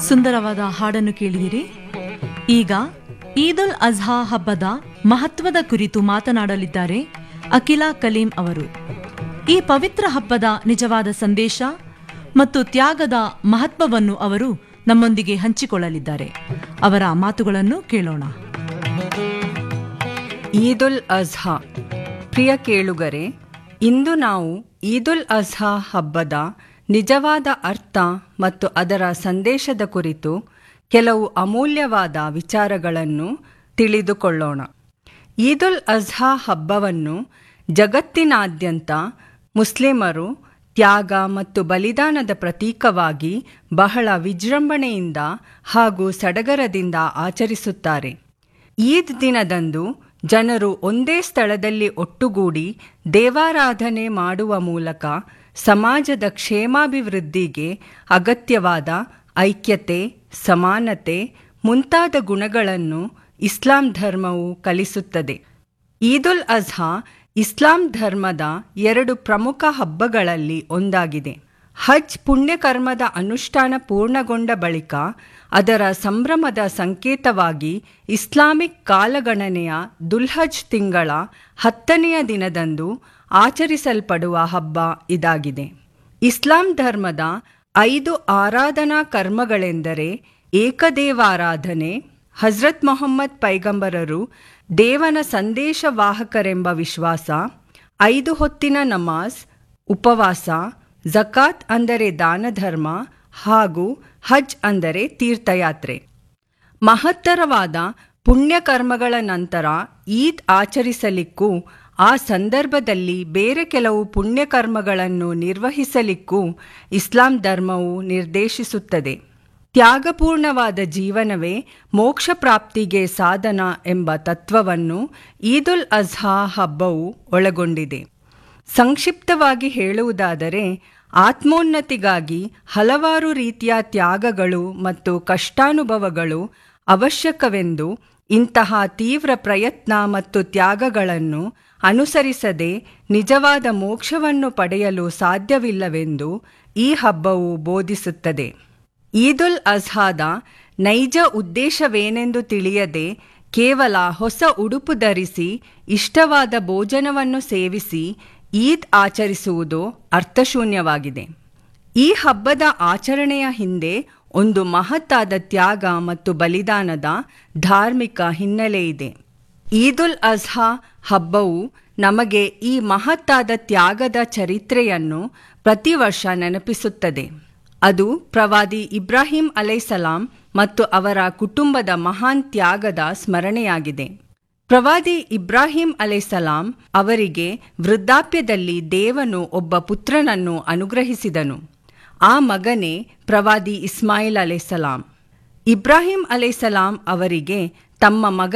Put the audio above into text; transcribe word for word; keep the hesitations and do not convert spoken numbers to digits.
ಸುಂದರವಾದ ಹಾಡನ್ನು ಕೇಳಿದಿರಿ. ಈಗ ಈದ್ ಉಲ್ ಅಜ್ಹಾ ಹಬ್ಬದ ಮಹತ್ವದ ಕುರಿತು ಮಾತನಾಡಲಿದ್ದಾರೆ ಅಖಿಲಾ ಕಲೀಂ ಅವರು. ಈ ಪವಿತ್ರ ಹಬ್ಬದ ನಿಜವಾದ ಸಂದೇಶ ಮತ್ತು ತ್ಯಾಗದ ಮಹತ್ವವನ್ನು ಅವರು ನಮ್ಮೊಂದಿಗೆ ಹಂಚಿಕೊಳ್ಳಲಿದ್ದಾರೆ. ಅವರ ಮಾತುಗಳನ್ನು ಕೇಳೋಣ. ಈದ್ ಉಲ್ ಅಜ್ಹಾ. ಪ್ರಿಯ ಕೇಳುಗರೆ, ಇಂದು ನಾವು ಈದ್ ಉಲ್ ಅಜ್ಹಾ ಹಬ್ಬದ ನಿಜವಾದ ಅರ್ಥ ಮತ್ತು ಅದರ ಸಂದೇಶದ ಕುರಿತು ಕೆಲವು ಅಮೂಲ್ಯವಾದ ವಿಚಾರಗಳನ್ನು ತಿಳಿದುಕೊಳ್ಳೋಣ. ಈದ್ ಉಲ್ ಅಜ್ಹಾ ಹಬ್ಬವನ್ನು ಜಗತ್ತಿನಾದ್ಯಂತ ಮುಸ್ಲಿಮರು ತ್ಯಾಗ ಮತ್ತು ಬಲಿದಾನದ ಪ್ರತೀಕವಾಗಿ ಬಹಳ ವಿಜೃಂಭಣೆಯಿಂದ ಹಾಗೂ ಸಡಗರದಿಂದ ಆಚರಿಸುತ್ತಾರೆ. ಈದ್ ದಿನದಂದು ಜನರು ಒಂದೇ ಸ್ಥಳದಲ್ಲಿ ಒಟ್ಟುಗೂಡಿ ದೇವಾರಾಧನೆ ಮಾಡುವ ಮೂಲಕ ಸಮಾಜದ ಕ್ಷೇಮಾಭಿವೃದ್ಧಿಗೆ ಅಗತ್ಯವಾದ ಐಕ್ಯತೆ, ಸಮಾನತೆ ಮುಂತಾದ ಗುಣಗಳನ್ನು ಇಸ್ಲಾಂ ಧರ್ಮವು ಕಲಿಸುತ್ತದೆ. ಈದ್ ಉಲ್ ಅಜ್ಹಾ ಇಸ್ಲಾಂ ಧರ್ಮದ ಎರಡು ಪ್ರಮುಖ ಹಬ್ಬಗಳಲ್ಲಿ ಒಂದಾಗಿದೆ. ಹಜ್ ಪುಣ್ಯಕರ್ಮದ ಅನುಷ್ಠಾನ ಪೂರ್ಣಗೊಂಡ ಬಳಿಕ ಅದರ ಸಂಭ್ರಮದ ಸಂಕೇತವಾಗಿ ಇಸ್ಲಾಮಿಕ್ ಕಾಲಗಣನೆಯ ದುಲ್ಹಜ್ ತಿಂಗಳ ಹತ್ತನೆಯ ದಿನದಂದು ಆಚರಿಸಲ್ಪಡುವ ಹಬ್ಬ ಇದಾಗಿದೆ. ಇಸ್ಲಾಂ ಧರ್ಮದ ಐದು ಆರಾಧನಾ ಕರ್ಮಗಳೆಂದರೆ ಏಕದೇವಾರಾಧನೆ, ಹಜರತ್ ಮೊಹಮ್ಮದ್ ಪೈಗಂಬರರು ದೇವನ ಸಂದೇಶವಾಹಕರೆಂಬ ವಿಶ್ವಾಸ, ಐದು ಹೊತ್ತಿನ ನಮಾಜ್, ಉಪವಾಸ, ಜಕಾತ್ ಅಂದರೆ ದಾನ ಧರ್ಮ ಹಾಗೂ ಹಜ್ ಅಂದರೆ ತೀರ್ಥಯಾತ್ರೆ. ಮಹತ್ತರವಾದ ಪುಣ್ಯಕರ್ಮಗಳ ನಂತರ ಈದ್ ಆಚರಿಸಲಿಕ್ಕೂ ಆ ಸಂದರ್ಭದಲ್ಲಿ ಬೇರೆ ಕೆಲವು ಪುಣ್ಯಕರ್ಮಗಳನ್ನು ನಿರ್ವಹಿಸಲಿಕ್ಕೂ ಇಸ್ಲಾಂ ಧರ್ಮವು ನಿರ್ದೇಶಿಸುತ್ತದೆ. ತ್ಯಾಗಪೂರ್ಣವಾದ ಜೀವನವೇ ಮೋಕ್ಷ ಪ್ರಾಪ್ತಿಗೆ ಸಾಧನ ಎಂಬ ತತ್ವವನ್ನು ಈದ್ ಉಲ್ ಅಜ್ಹಾ ಹಬ್ಬವು ಒಳಗೊಂಡಿದೆ. ಸಂಕ್ಷಿಪ್ತವಾಗಿ ಹೇಳುವುದಾದರೆ, ಆತ್ಮೋನ್ನತಿಗಾಗಿ ಹಲವಾರು ರೀತಿಯ ತ್ಯಾಗಗಳು ಮತ್ತು ಕಷ್ಟಾನುಭವಗಳು ಅವಶ್ಯಕವೆಂದು, ಇಂತಹ ತೀವ್ರ ಪ್ರಯತ್ನ ಮತ್ತು ತ್ಯಾಗಗಳನ್ನು ಅನುಸರಿಸದೆ ನಿಜವಾದ ಮೋಕ್ಷವನ್ನು ಪಡೆಯಲು ಸಾಧ್ಯವಿಲ್ಲವೆಂದು ಈ ಹಬ್ಬವು ಬೋಧಿಸುತ್ತದೆ. ಈದ್ ಉಲ್ ಅಜ್ಹಾದ ನೈಜ ಉದ್ದೇಶವೇನೆಂದು ತಿಳಿಯದೆ ಕೇವಲ ಹೊಸ ಉಡುಪು ಧರಿಸಿ ಇಷ್ಟವಾದ ಭೋಜನವನ್ನು ಸೇವಿಸಿ ಈದ್ ಆಚರಿಸುವುದು ಅರ್ಥಶೂನ್ಯವಾಗಿದೆ. ಈ ಹಬ್ಬದ ಆಚರಣೆಯ ಹಿಂದೆ ಒಂದು ಮಹತ್ತಾದ ತ್ಯಾಗ ಮತ್ತು ಬಲಿದಾನದ ಧಾರ್ಮಿಕ ಹಿನ್ನೆಲೆ ಇದೆ. ಈದ್ ಉಲ್ ಅಜ್ಹಾ ಹಬ್ಬವು ನಮಗೆ ಈ ಮಹತ್ತಾದ ತ್ಯಾಗದ ಚರಿತ್ರೆಯನ್ನು ಪ್ರತಿ ವರ್ಷ ನೆನಪಿಸುತ್ತದೆ. ಅದು ಪ್ರವಾದಿ ಇಬ್ರಾಹಿಂ ಅಲೈಸಲಾಂ ಮತ್ತು ಅವರ ಕುಟುಂಬದ ಮಹಾನ್ ತ್ಯಾಗದ ಸ್ಮರಣೆಯಾಗಿದೆ. ಪ್ರವಾದಿ ಇಬ್ರಾಹಿಂ ಅಲೈಸಲಾಂ ಅವರಿಗೆ ವೃದ್ಧಾಪ್ಯದಲ್ಲಿ ದೇವನು ಒಬ್ಬ ಪುತ್ರನನ್ನು ಅನುಗ್ರಹಿಸಿದನು. ಆ ಮಗನೇ ಪ್ರವಾದಿ ಇಸ್ಮಾಯಿಲ್ ಅಲೈಸಲಾಂ. ಇಬ್ರಾಹಿಂ ಅಲೈಸಲಾಂ ಅವರಿಗೆ ತಮ್ಮ ಮಗ